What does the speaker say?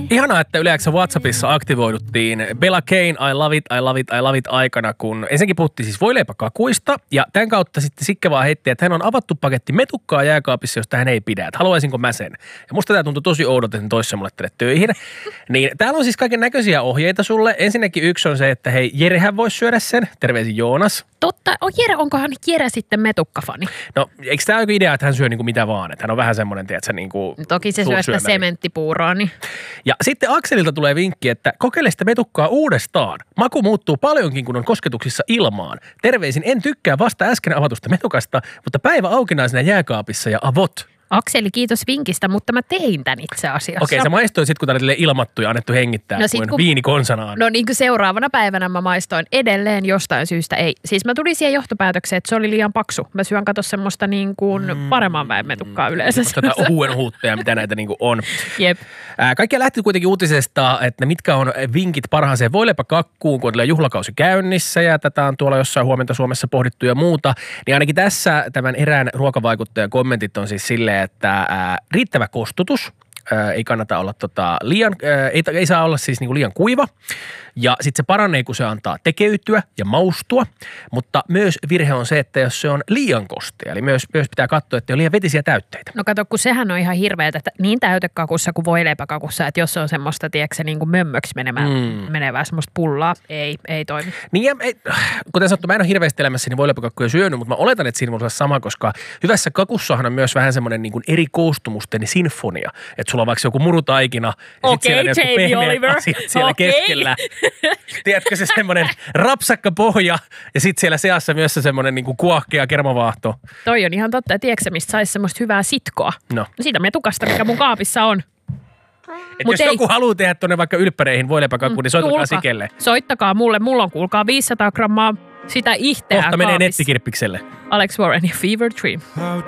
Ihanaa, että Yle X:n WhatsAppissa aktivoiduttiin Bella Kane I love it aikana, kun ensinnäkin puhuttiin siis voileipäkakuista ja tämän kautta sitten Sikke vaan heitti, että hän on avattu paketti metukkaa jääkaapissa, josta hän ei pidä. Että haluaisinko mä sen? Ja musta tämä tuntui tosi oudot, että toissa mulle tänne töihin. Niin täällä on siis kaiken näköisiä ohjeita sulle. Ensinnäkin yksi on se, että hei, Jerehän voisi syödä sen. Terveisin Joonas. Totta. Onkohan Jere sitten metukkafani? No, eikö tämä ole joku idea, että hän syö niinku mitä vaan? Että hän on vähän semmoinen, tiedätkö, niinku toki se syö sitä sementtipuuroa, niin. Ja sitten Akselilta tulee vinkki, että kokeile sitä metukkaa uudestaan. Maku muuttuu paljonkin, kun on kosketuksissa ilmaan. Terveisin, en tykkää vasta äsken avatusta metukasta, mutta päivä aukinaisena jääkaapissa ja avot. Akseli, kiitos vinkistä, mutta mä tein tän itse asiassa. Okei, sä maistoit sitten, kun tää oli ilmattu ja annettu hengittää, kuin viini konsanaan. No niin kuin seuraavana päivänä mä maistoin edelleen jostain syystä ei. Siis mä tulin siihen johtopäätökseen, että se oli liian paksu. Mä syön kato semmoista niin kuin paremman väen metukkaa yleensä. Tätä ohuen huutteja, mitä näitä niin kuin on. Jep. Kaikkia lähti kuitenkin uutisesta, että mitkä on vinkit parhaaseen voileipäkakkuun, kun on juhlakausi käynnissä ja tätä on tuolla jossain huomenta Suomessa pohdittu ja muuta. Niin ainakin tässä tämän erään ruokavaikuttajan kommentit on siis silleen, että riittävä kostutus, ei kannata olla ei saa olla siis niinku liian kuiva. Ja sitten se paranee, kun se antaa tekeytyä ja maustua, mutta myös virhe on se, että jos se on liian kostea, eli myös pitää katsoa, että on liian vetisiä täytteitä. No kato, kun sehän on ihan hirveätä, että niin täytekakussa kuin voileipäkakussa, että jos se on semmoista, tiedätkö, niin kuin mömmöksi menevää semmoista pullaa, ei toimi. Niin ja kuten sanottu, mä en ole hirveästi elämässäni voileipäkakkuja syönyt, mutta mä oletan, että siinä voi olla sama, koska hyvässä kakussahan on myös vähän semmoinen niin kuin eri koostumusten sinfonia, että sulla on vaikka joku murutaikina ja sitten siellä on joku pehmeät asiat siellä keskellä. Tiedätkö se semmoinen rapsakka pohja ja sitten siellä seassa myös se semmoinen niinku kuohkea kermavaahto. Toi on ihan totta. Tiedätkö mistä saisi semmoista hyvää sitkoa? No. Siitä metukasta, mikä mun kaapissa on. Et jos joku haluaa tehdä tuonne vaikka ylppäreihin voileipäkakkuun, niin soittakaa Sikelle. Soittakaa mulle. Mulla on kuulkaa 500 grammaa sitä ihteää kohta menee nettikirppikselle. Alex Warren ja Fever Dream.